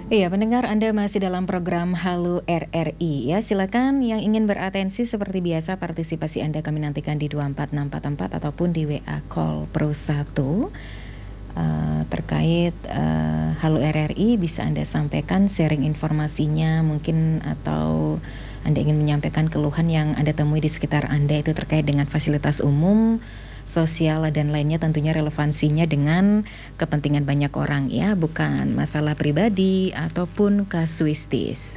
Iya, pendengar Anda masih dalam program Halo RRI ya. Silakan yang ingin beratensi seperti biasa partisipasi Anda kami nantikan di 24644 ataupun di WA Call Pro 1 terkait Halo RRI bisa Anda sampaikan sharing informasinya mungkin atau Anda ingin menyampaikan keluhan yang Anda temui di sekitar Anda itu terkait dengan fasilitas umum, sosial dan lainnya tentunya relevansinya dengan kepentingan banyak orang ya, bukan masalah pribadi ataupun kasuistis.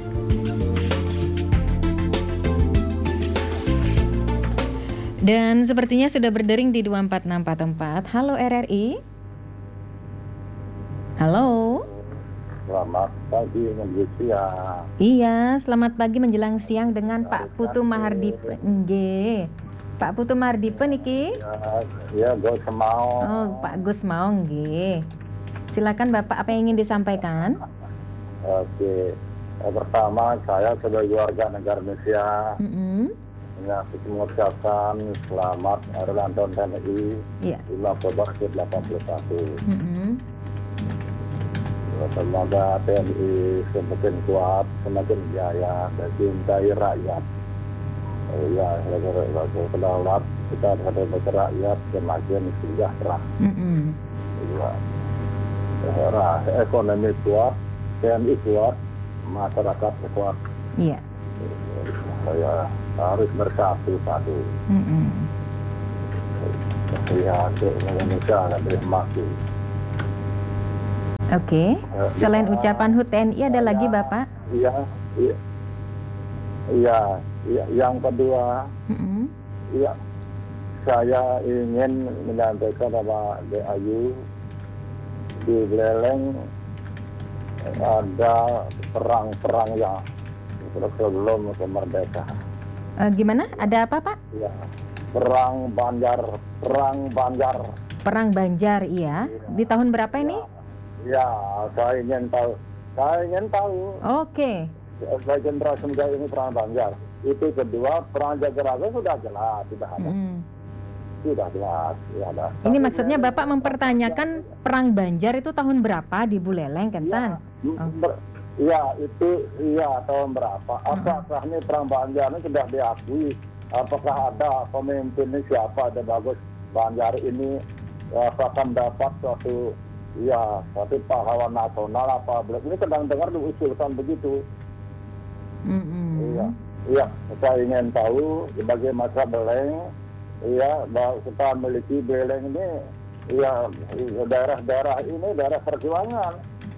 Dan sepertinya sudah berdering di 24644. Halo RRI. Halo. Selamat pagi menjelang siang. Iya, selamat pagi menjelang siang dengan Pak Putu Mahardipe. Nggih. Pak Putu Mahardipe niki? Ya, Gus mau. Oh, Pak Gus mau nggih. Silakan Bapak, apa yang ingin disampaikan? Oke. Pertama, saya sebagai warga negara Indonesia mengucapkan selamat Hari Ulang Tahun TNI 5 Oktober 1981. Semoga TNI semakin kuat, semakin jaya, dan cintai rakyat. Ya, kedaulatan kita terhadap rakyat semakin sejahtera. Ekonomi kuat, TNI kuat, masyarakat kuat. Iya. Saya harus bersatu padu. Ya, untuk Indonesia dan maju. Oke. Selain ucapan HUT TNI ada lagi Bapak? Iya. Yang kedua, ya, saya ingin menyampaikan sama DAyu di Buleleng ada perang-perang yang sebelum kemerdekaan. Gimana? Ada apa Pak? Ya, perang Banjar. Perang Banjar, iya. Di tahun berapa ini? Ya, saya ingin tahu. Oke. Sebagai generasi muda ini perang Banjar. Itu kedua, perang Jagaraga sudah jelas, sudah ada. Sudah jelas, ya ada. Ini maksudnya Bapak mempertanyakan perang Banjar itu tahun berapa di Buleleng, Kentan? Tahun berapa? Apakah ini perang Banjar ini sudah diakui? Apakah ada pemimpinnya siapa ada bagus Banjar ini akan dapat suatu pahlawan nasional apa? Ini sedang dengar diusulkan begitu. Iya, saya ingin tahu sebagai masyarakat Buleleng, bahwa kita memiliki Buleleng ini, daerah-daerah ini daerah perjuangan.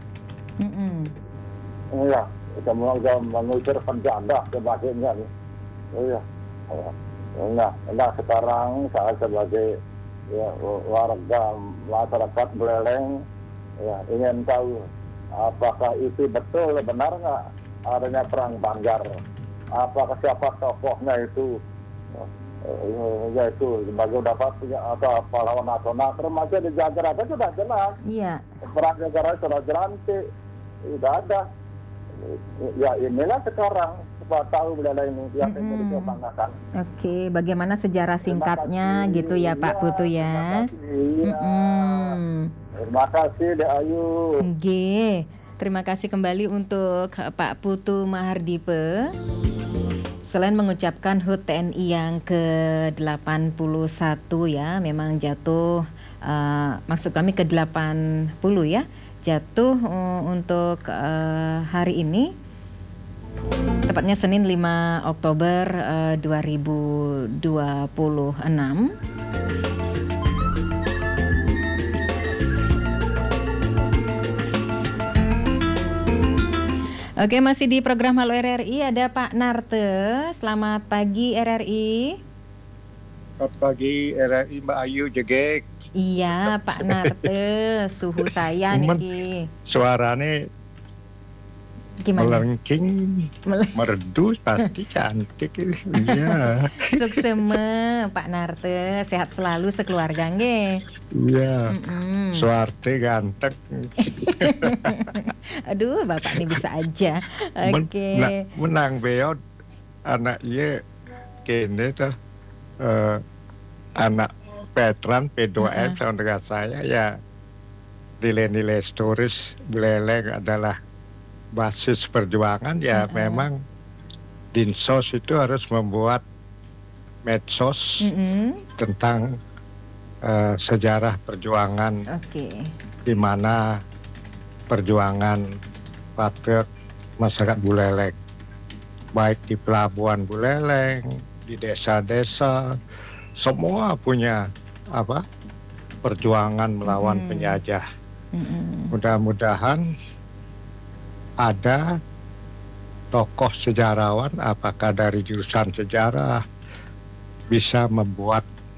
Iya, kita mau mengusir penjajah sebagainya. Iya. Nah, sekarang saya sebagai warga masyarakat Buleleng ingin tahu apakah itu betul benar nggak adanya perang Banjar. Apakah siapa tokohnya itu, yaitu sebagai dapat atau pahlawan nasional, termasuk di Jagaraga sudah jelas. Iya. Perang Jagaraga sudah jelas, sudah ada. Ya inilah sekarang supaya tahu Buleleng ini yang ingin dikembangkan. Oke, bagaimana sejarah singkatnya gitu ya Pak Putu ya? Terima kasih DAyu. Nggih. Terima kasih kembali untuk Pak Putu Mahardipe. Selain mengucapkan HUT TNI yang ke-81 ya, memang jatuh, maksud kami ke-80 ya, jatuh untuk hari ini, tepatnya Senin 5 Oktober 2026. Oke, masih di program Halo RRI, ada Pak Narte. Selamat pagi RRI. Selamat pagi RRI Mbak Ayu Jegek. Iya Pak Narte, suhu saya niki. Suaranya gimana? Melengking, merdu, pasti cantik. Iya. Sukseme Pak Narte, sehat selalu sekeluarga nggih. Iya. Suarte ganteng. Aduh, Bapak ini bisa aja. Oke. Menang beot anak iya kene tuh anak Petran P2M sama dengan saya ya, nilai-nilai historis Buleleng adalah basis perjuangan ya memang Dinsos itu harus membuat medsos tentang sejarah perjuangan, di mana perjuangan patriot masyarakat Buleleng, baik di pelabuhan Buleleng, di desa-desa, semua punya perjuangan melawan penjajah. Mudah-mudahan ada tokoh sejarawan, apakah dari jurusan sejarah, bisa membuat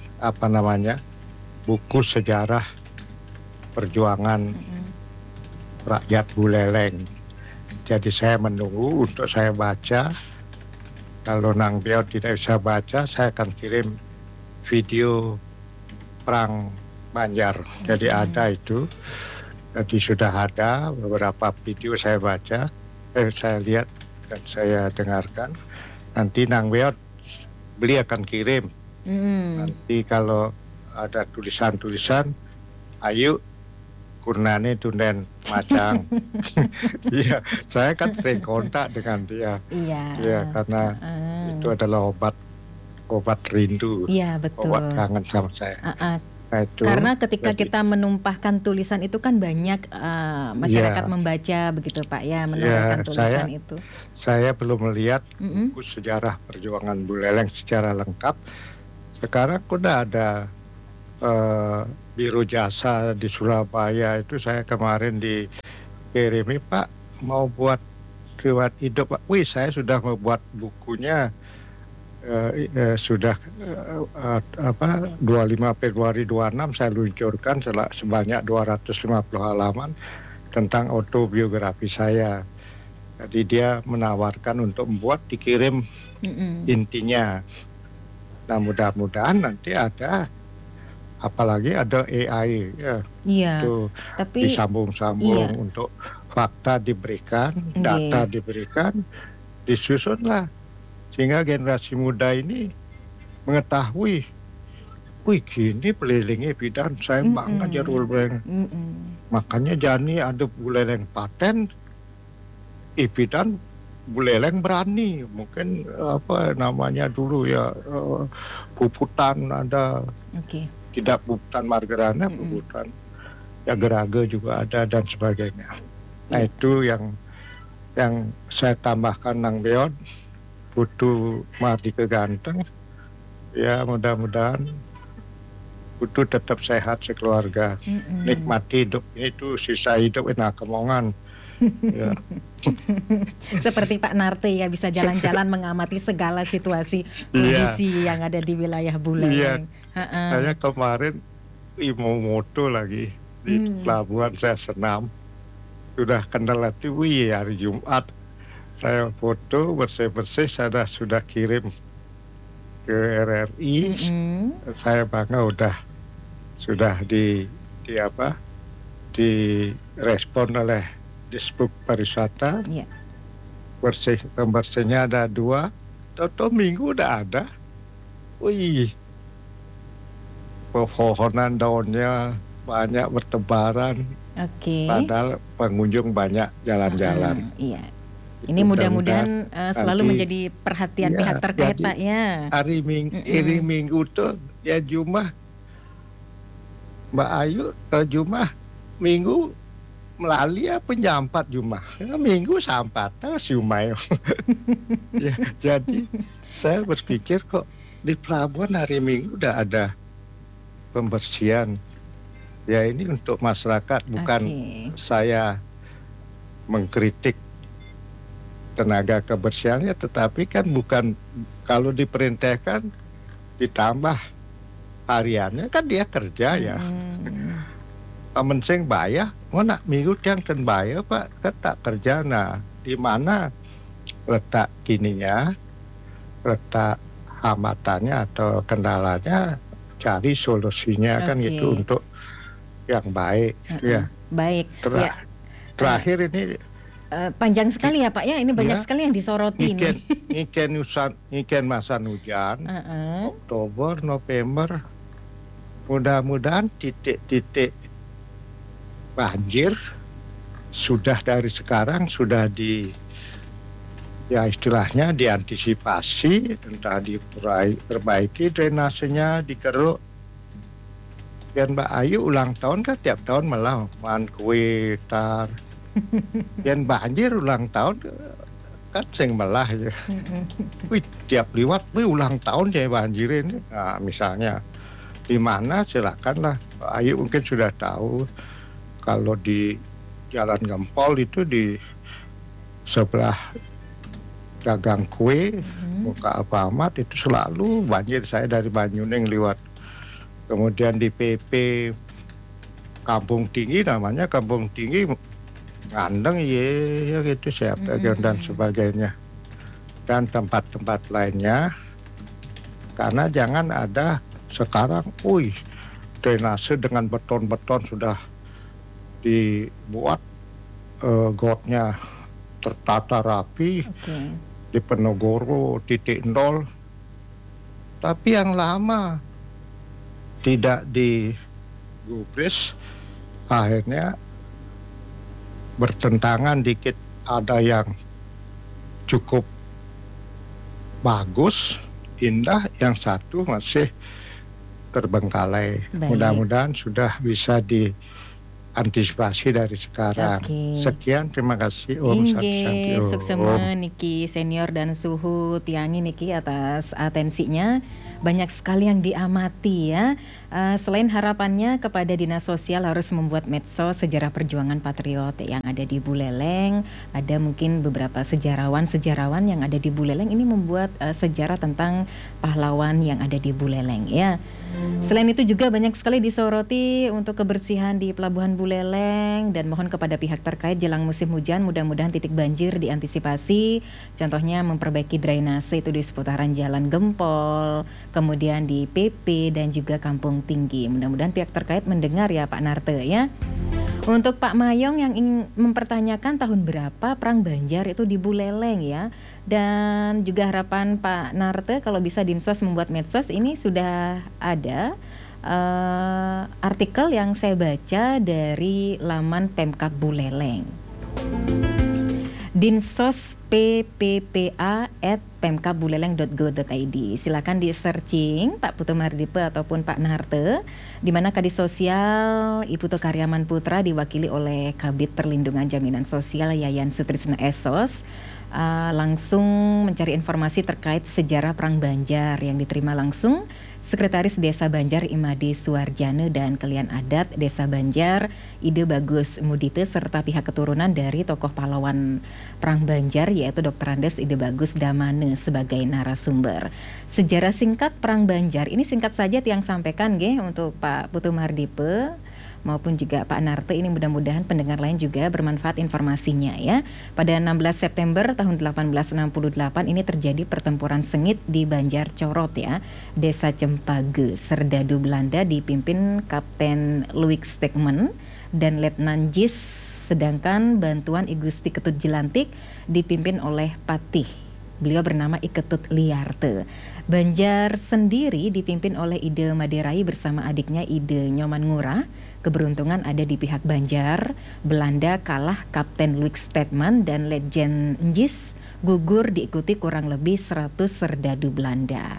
buku sejarah perjuangan rakyat Buleleng. Jadi saya menunggu untuk saya baca. Kalau Nang Beot tidak bisa baca, saya akan kirim video perang Banjar. Jadi ada itu. Jadi sudah ada beberapa video saya baca, saya lihat dan saya dengarkan. Nanti Nang Beot beliau akan kirim. Nanti kalau ada tulisan-tulisan, ayo Kurnane tunden macang. Iya, saya kan sering kontak dengan dia. Iya, karena itu adalah obat rindu. Iya, betul. Obat kangen sama saya. Nah, itu, karena ketika kita menumpahkan tulisan itu kan banyak masyarakat membaca begitu Pak ya, menuliskan tulisan itu. Saya belum melihat buku sejarah perjuangan Buleleng secara lengkap. Sekarang sudah ada Biro Jasa di Surabaya itu, saya kemarin dikirimi, Pak mau buat riwayat hidup Pak. Wih, saya sudah membuat bukunya. Sudah 25 Februari 26 saya luncurkan sebanyak 250 halaman tentang autobiografi saya. Jadi dia menawarkan untuk membuat, dikirim intinya. Nah, mudah-mudahan nanti ada, apalagi ada AI itu tapi disambung-sambung untuk fakta diberikan, data diberikan, disusunlah. Sehingga generasi muda ini mengetahui, wih gini pelilingnya bidan, saya bangga jarul Buleleng. Makanya jani ada Buleleng paten, bidan Buleleng berani. Mungkin namanya dulu ya, Puputan ada, tidak Puputan Margarana, Puputan ya Gerage juga ada dan sebagainya. Nah itu yang saya tambahkan Nang Beot. Putu Mardika Ganteng, ya mudah-mudahan Putu tetap sehat sekeluarga, nikmati hidup itu, sisa hidup enak kemongan. Ya. Seperti Pak Narte ya, bisa jalan-jalan mengamati segala situasi kondisi yang ada di wilayah Buleleng. Saya kemarin mau moto lagi di pelabuhan, saya senam, sudah kenal hati, hari Jumat. Saya foto bersih-bersih, saya sudah kirim ke RRI. Saya bangga sudah direspon oleh Disbud Pariwisata. Pembersihnya ada 2, toto minggu udah ada. Wih, pepohonan daunnya banyak bertebaran. Padahal pengunjung banyak jalan-jalan. Ini mudah-mudahan selalu menjadi perhatian pihak terkait Pak ya. Hari Minggu tuh ya Jumah, Mbak Ayu Jumah Minggu melalui penjampat Jumah. Minggu sampat Jumah. Ya, jadi saya berpikir kok di pelabuhan hari Minggu udah ada pembersihan. Ya ini untuk masyarakat, bukan saya mengkritik tenaga kebersihannya, tetapi kan bukan, kalau diperintahkan ditambah hariannya kan dia kerja ya. Mensing bayar, nak minggu yang ten bayar Pak, kan tak kerja. Nah, di mana letak letak hambatannya atau kendalanya, cari solusinya kan gitu untuk yang baik. Baik. Terakhir ini panjang sekali ya Pak ya, ini banyak sekali yang disoroti ini. Ikan masa hujan, Oktober, November, mudah-mudahan titik-titik banjir sudah dari sekarang sudah ya istilahnya diantisipasi, entah diperbaiki drainasenya, dikeruk. Dan Mbak Ayu ulang tahun kan tiap tahun malah man kue tar. Dan banjir ulang tahun kan sing malah ya. Wih, tiap liwat, ulang tahun ya banjir ini. Nah, misalnya di mana silakanlah. Mbak Ayu mungkin sudah tahu kalau di Jalan Gempol itu di sebelah dagang kue, muka Alfamart itu selalu banjir. Saya dari Banyuning liwat. Kemudian di PP Kampung Tinggi, namanya Kampung Tinggi, Ngandeng ya gitu, siapa dan sebagainya. Dan tempat-tempat lainnya. Karena jangan ada sekarang, drainase dengan beton-beton sudah dibuat, gotnya tertata rapi, di Penogoro titik nol. Tapi yang lama tidak digubris, akhirnya bertentangan dikit, ada yang cukup bagus, indah, yang satu masih terbengkalai. Mudah-mudahan sudah bisa diantisipasi dari sekarang. Sekian, terima kasih. Om Santi. Suksema niki senior dan suhu tiangi niki atas atensinya. Banyak sekali yang diamati ya. Selain harapannya kepada Dinas Sosial harus membuat medsos sejarah perjuangan patriot yang ada di Buleleng. Ada mungkin beberapa sejarawan yang ada di Buleleng ini membuat sejarah tentang pahlawan yang ada di Buleleng ya. Selain itu juga banyak sekali disoroti untuk kebersihan di Pelabuhan Buleleng, dan mohon kepada pihak terkait jelang musim hujan mudah-mudahan titik banjir diantisipasi. Contohnya memperbaiki drainase itu di seputaran Jalan Gempol, kemudian di PP dan juga Kampung Tinggi. Mudah-mudahan pihak terkait mendengar ya Pak Narte ya. Untuk Pak Mayong yang ingin mempertanyakan tahun berapa perang Banjar itu di Buleleng ya. Dan juga harapan Pak Narte kalau bisa Dinsos membuat medsos, ini sudah ada artikel yang saya baca dari laman Pemkab Buleleng. Dinsos pppa@pemkabuleleng.go.id. Silakan di searching Pak Putu Mardipe ataupun Pak Narte, di mana Kadis Sosial Iputu Karyaman Putra diwakili oleh Kabid Perlindungan Jaminan Sosial Yayan Sutrisna Esos langsung mencari informasi terkait sejarah Perang Banjar yang diterima langsung Sekretaris Desa Banjar Imadi Suarjane dan Kelian Adat Desa Banjar Ide Bagus Mudite serta pihak keturunan dari tokoh pahlawan Perang Banjar yaitu Dr. Andes Ide Bagus Damane sebagai narasumber. Sejarah singkat Perang Banjar ini singkat saja tiang sampaikan nggih untuk Pak Putu Mardipe maupun juga Pak Narte, ini mudah-mudahan pendengar lain juga bermanfaat informasinya ya. Pada 16 September tahun 1868 ini terjadi pertempuran sengit di Banjar Corot ya, Desa Cempage, Serdadu Belanda dipimpin Kapten Louis Stegman dan Letnan Jis, sedangkan bantuan I Gusti Ketut Jelantik dipimpin oleh Patih. Beliau bernama I Ketut Liarte. Banjar sendiri dipimpin oleh Ide Maderai bersama adiknya Ide Nyoman Ngurah. Keberuntungan ada di pihak Banjar. Belanda kalah, Kapten Louis Stegman dan Letjen Njis gugur diikuti kurang lebih 100 serdadu Belanda.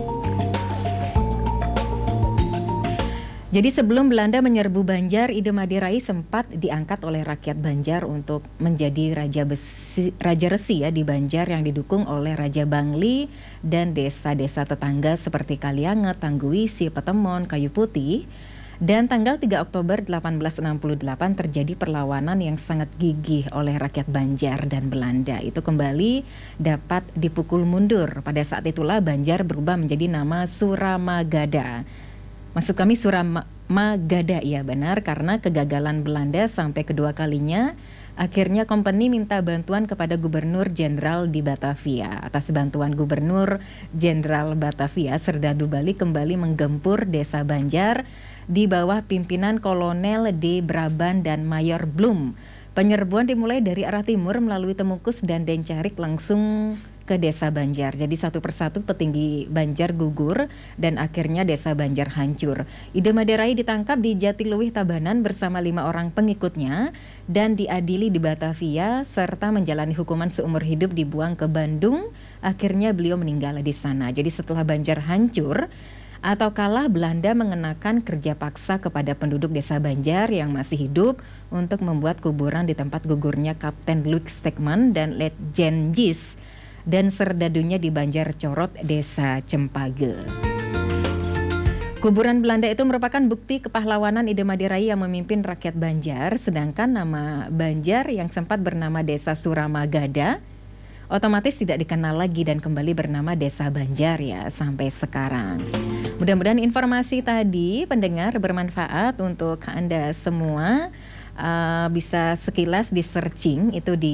Jadi sebelum Belanda menyerbu Banjar, Ide Maderai sempat diangkat oleh rakyat Banjar untuk menjadi Raja Resi ya di Banjar yang didukung oleh Raja Bangli dan desa-desa tetangga seperti Kalianget, Tangguisi, Petemon, Kayu Putih. Dan tanggal 3 Oktober 1868 terjadi perlawanan yang sangat gigih oleh rakyat Banjar dan Belanda. Itu kembali dapat dipukul mundur. Pada saat itulah Banjar berubah menjadi nama Suramagada. Maksud kami Suramagada ya benar, karena kegagalan Belanda sampai kedua kalinya. Akhirnya company minta bantuan kepada Gubernur Jenderal di Batavia. Atas bantuan Gubernur Jenderal Batavia, Serdadu Bali kembali menggempur desa Banjar di bawah pimpinan Kolonel D. Braban dan Mayor Blum. Penyerbuan dimulai dari arah timur melalui Temukus dan Dencarik langsung ke desa Banjar. Jadi satu persatu petinggi Banjar gugur dan akhirnya desa Banjar hancur. Ida Maderai ditangkap di Jatiluwih Tabanan bersama 5 orang pengikutnya dan diadili di Batavia serta menjalani hukuman seumur hidup dibuang ke Bandung. Akhirnya beliau meninggal di sana. Jadi setelah Banjar hancur atau kalah, Belanda mengenakan kerja paksa kepada penduduk desa Banjar yang masih hidup untuk membuat kuburan di tempat gugurnya Kapten Luik Stegman dan Letjen Jis dan serdadunya di Banjar Corot, desa Cempage. Kuburan Belanda itu merupakan bukti kepahlawanan Ida Maderai yang memimpin rakyat Banjar, sedangkan nama Banjar yang sempat bernama Desa Suramagada otomatis tidak dikenal lagi dan kembali bernama Desa Banjar ya sampai sekarang. Mudah-mudahan informasi tadi pendengar bermanfaat untuk Anda semua. Bisa sekilas di searching itu di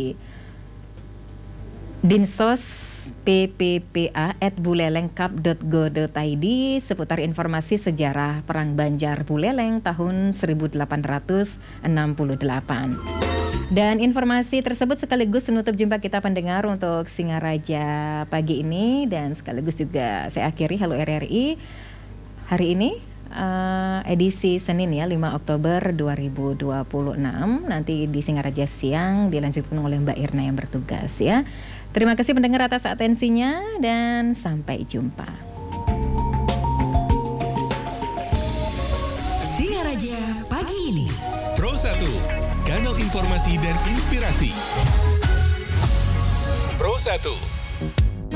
Dinsos pppa@bulelengkap.go.id seputar informasi sejarah Perang Banjar Buleleng tahun 1868. Dan informasi tersebut sekaligus menutup jumpa kita pendengar untuk Singaraja pagi ini, dan sekaligus juga saya akhiri Halo RRI hari ini edisi Senin ya 5 Oktober 2026. Nanti di Singaraja siang dilanjutkan oleh Mbak Irna yang bertugas ya. Terima kasih pendengar atas atensinya dan sampai jumpa. Singaraja pagi ini. Pro 1 Kanal Informasi dan Inspirasi. Pro 1.